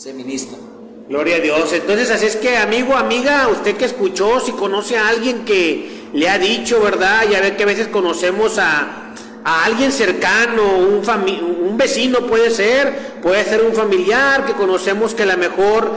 se ministra. Gloria a Dios. Entonces, así es que, amigo, amiga, usted que escuchó, si conoce a alguien que le ha dicho, ¿verdad? Ya ve que a veces conocemos a alguien cercano, un vecino puede ser un familiar que conocemos, que a lo mejor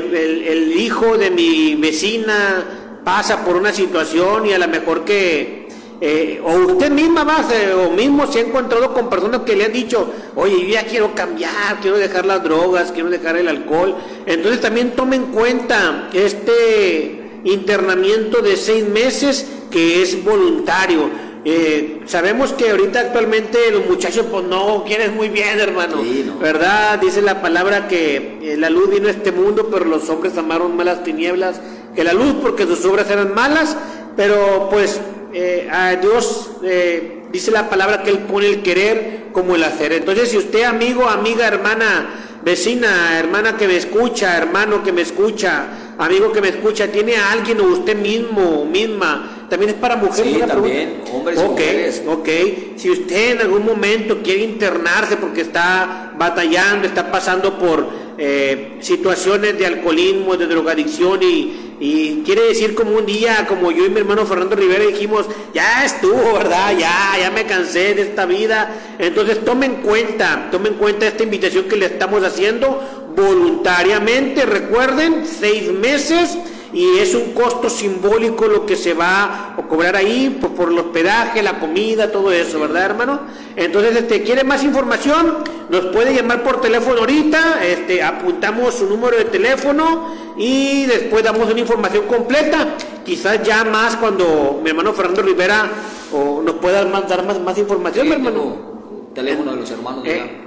el hijo de mi vecina pasa por una situación y a lo mejor que o usted misma o mismo se ha encontrado con personas que le han dicho, oye, yo ya quiero cambiar, quiero dejar las drogas, quiero dejar el alcohol. Entonces también tome en cuenta este internamiento de 6 meses que es voluntario. Sabemos que ahorita actualmente los muchachos pues no quieren muy bien, hermano, sí, no. ¿Verdad? Dice la palabra que la luz vino a este mundo, pero los hombres amaron más las tinieblas que la luz porque sus obras eran malas, pero pues a Dios dice la palabra que Él pone el querer como el hacer. Entonces, si usted, amigo, amiga, hermana, vecina, hermana que me escucha, hermano que me escucha, amigo que me escucha, tiene a alguien o usted mismo o misma, también es para mujeres. Sí, también, hombres y mujeres. Ok, si usted en algún momento quiere internarse porque está batallando, está pasando por situaciones de alcoholismo, de drogadicción y quiere decir como un día, como yo y mi hermano Fernando Rivera dijimos, ya estuvo, ¿verdad? Ya me cansé de esta vida. Entonces tome en cuenta esta invitación que le estamos haciendo voluntariamente. Recuerden, 6 meses y es un costo simbólico lo que se va a cobrar ahí por el hospedaje, la comida, todo eso, ¿verdad, hermano? Entonces, ¿quiere más información? Nos puede llamar por teléfono ahorita, apuntamos su número de teléfono y después damos una información completa. Quizás ya más cuando mi hermano Fernando Rivera nos pueda dar más información, mi hermano. Teléfono de los hermanos.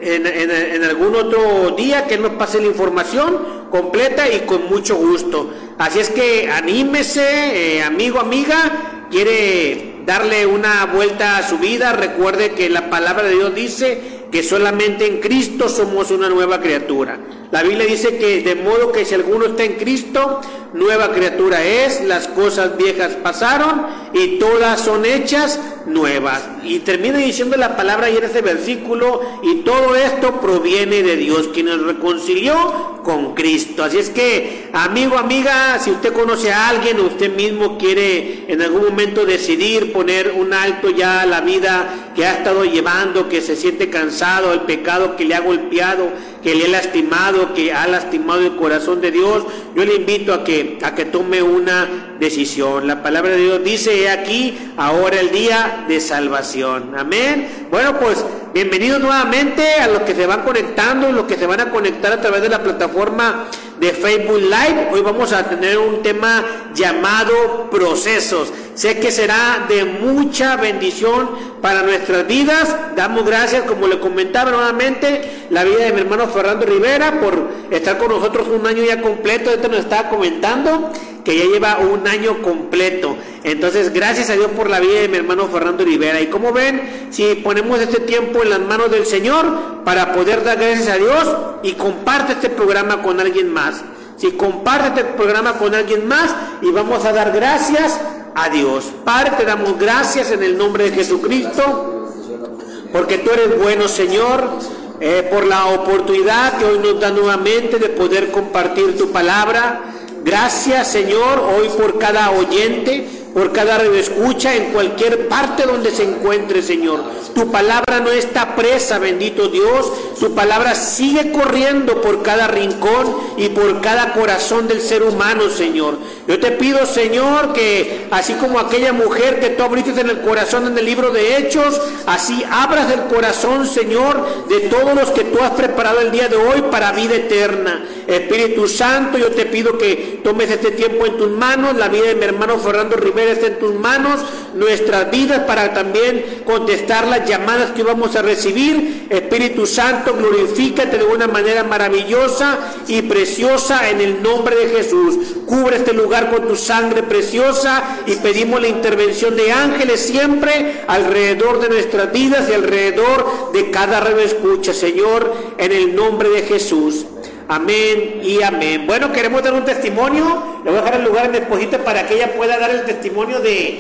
En algún otro día que él nos pase la información completa y con mucho gusto. Así es que anímese, amigo, amiga, quiere darle una vuelta a su vida. Recuerde que la palabra de Dios dice que solamente en Cristo somos una nueva criatura. La Biblia dice que de modo que si alguno está en Cristo, nueva criatura es, las cosas viejas pasaron y todas son hechas nuevas. Y termina diciendo la palabra ahí en ese versículo, y todo esto proviene de Dios, quien nos reconcilió con Cristo. Así es que, amigo, amiga, si usted conoce a alguien o usted mismo quiere en algún momento decidir poner un alto ya a la vida que ha estado llevando, que se siente cansado, el pecado que le ha golpeado, que le ha lastimado, que ha lastimado el corazón de Dios, yo le invito a que tome una decisión. La palabra de Dios dice, he aquí, ahora el día de salvación. Amén. Bueno, pues bienvenidos nuevamente a los que se van conectando y los que se van a conectar a través de la plataforma de Facebook Live. Hoy vamos a tener un tema llamado procesos. Sé que será de mucha bendición para nuestras vidas. Damos gracias, como le comentaba nuevamente, la vida de mi hermano Fernando Rivera por estar con nosotros un año ya completo. Esto nos estaba comentando que ya lleva un año completo. Entonces, gracias a Dios por la vida de mi hermano Fernando Rivera. Y como ven, si ponemos este tiempo en las manos del Señor para poder dar gracias a Dios, y comparte este programa con alguien más. Si comparte este programa con alguien más, y vamos a dar gracias a Dios. Padre, te damos gracias en el nombre de Jesucristo, porque tú eres bueno, Señor, por la oportunidad que hoy nos da nuevamente de poder compartir tu palabra. Gracias, Señor, hoy por cada oyente, por cada radioescucha en cualquier parte donde se encuentre, Señor. Tu palabra no está presa, bendito Dios. Tu palabra sigue corriendo por cada rincón y por cada corazón del ser humano, Señor. Yo te pido, Señor, que así como aquella mujer que tú abriste en el corazón en el libro de Hechos, así abras el corazón, Señor, de todos los que tú has preparado el día de hoy para vida eterna. Espíritu Santo, yo te pido que tomes este tiempo en tus manos. La vida de mi hermano Fernando Rivera está en tus manos, nuestras vidas, para también contestar las llamadas que vamos a recibir. Espíritu Santo, glorifícate de una manera maravillosa y preciosa en el nombre de Jesús. Cubre este lugar con tu sangre preciosa y pedimos la intervención de ángeles siempre alrededor de nuestras vidas y alrededor de cada radioescucha, Señor, en el nombre de Jesús. Amén y amén. Bueno, queremos dar un testimonio. Le voy a dejar el lugar a mi esposita para que ella pueda dar el testimonio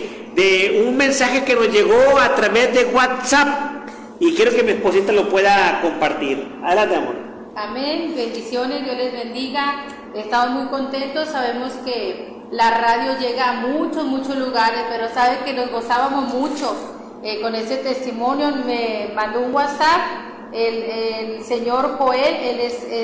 de un mensaje que nos llegó a través de WhatsApp, y quiero que mi esposita lo pueda compartir. Adelante, amor. Amén, bendiciones, Dios les bendiga. Estamos muy contentos, sabemos que la radio llega a muchos lugares, pero sabe que nos gozábamos mucho con ese testimonio. Me mandó un WhatsApp el señor Joel, él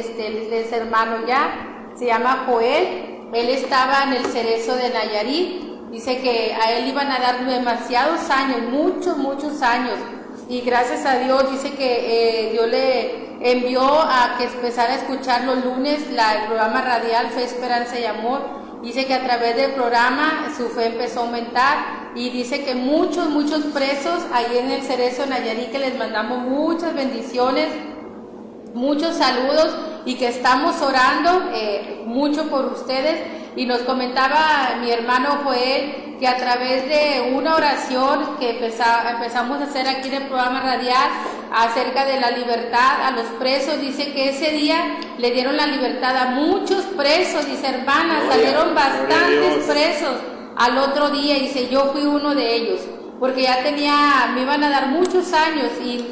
es hermano ya, se llama Joel, él estaba en el Cerezo de Nayarit, dice que a él iban a dar demasiados años, muchos años, y gracias a Dios dice que Dios le envió a que empezara a escuchar los lunes el programa radial Fe, Esperanza y Amor. Dice que a través del programa su fe empezó a aumentar y dice que muchos presos ahí en el Cerezo Nayarit, que les mandamos muchas bendiciones, muchos saludos y que estamos orando mucho por ustedes. Y nos comentaba mi hermano Joel que a través de una oración que empezamos a hacer aquí en el programa radial acerca de la libertad a los presos, dice que ese día le dieron la libertad a muchos presos, dice hermana, salieron bastantes presos al otro día, dice yo fui uno de ellos, porque ya me iban a dar muchos años y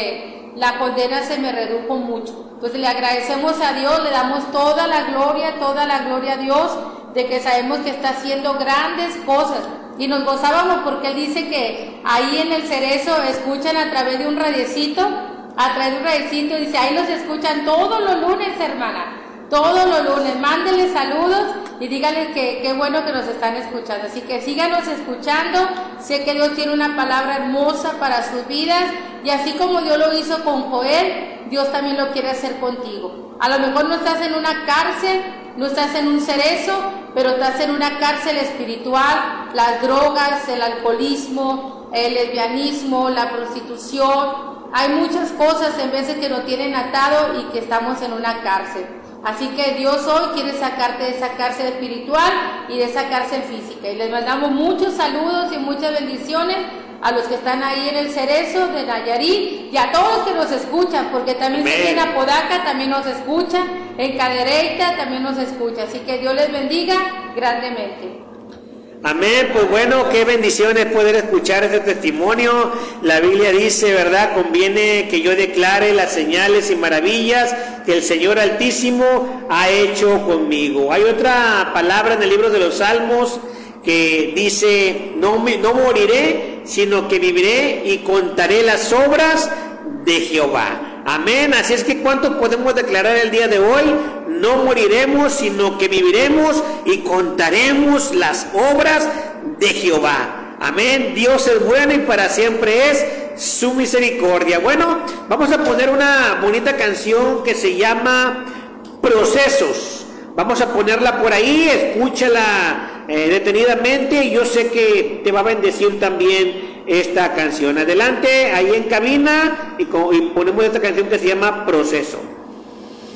la condena se me redujo mucho. Entonces le agradecemos a Dios, le damos toda la gloria a Dios, de que sabemos que está haciendo grandes cosas. Y nos gozábamos porque él dice que ahí en el Cerezo escuchan a través de un radiecito, dice, ahí los escuchan todos los lunes, hermana, todos los lunes. Mándenle saludos y díganle que qué bueno que nos están escuchando. Así que síganos escuchando, sé que Dios tiene una palabra hermosa para sus vidas, y así como Dios lo hizo con Joel, Dios también lo quiere hacer contigo. A lo mejor no estás en una cárcel, no estás en un cerezo, pero estás en una cárcel espiritual. Las drogas, el alcoholismo, el lesbianismo, la prostitución, hay muchas cosas en veces que nos tienen atado y que estamos en una cárcel. Así que Dios hoy quiere sacarte de esa cárcel espiritual y de esa cárcel física. Y les mandamos muchos saludos y muchas bendiciones a los que están ahí en el Cerezo de Nayarit y a todos los que nos escuchan, porque también en Apodaca también nos escuchan, en Cadereyta también nos escuchan. Así que Dios les bendiga grandemente. Amén, pues bueno, qué bendiciones poder escuchar este testimonio. La Biblia dice, ¿verdad? Conviene que yo declare las señales y maravillas que el Señor Altísimo ha hecho conmigo. Hay otra palabra en el libro de los Salmos que dice, no moriré, sino que viviré y contaré las obras de Jehová. Amén. Así es que ¿cuánto podemos declarar el día de hoy? No moriremos, sino que viviremos y contaremos las obras de Jehová. Amén. Dios es bueno y para siempre es su misericordia. Bueno, vamos a poner una bonita canción que se llama Procesos. Vamos a ponerla por ahí, escúchala detenidamente, y yo sé que te va a bendecir también esta canción. Adelante, ahí en cabina, y ponemos esta canción que se llama Proceso.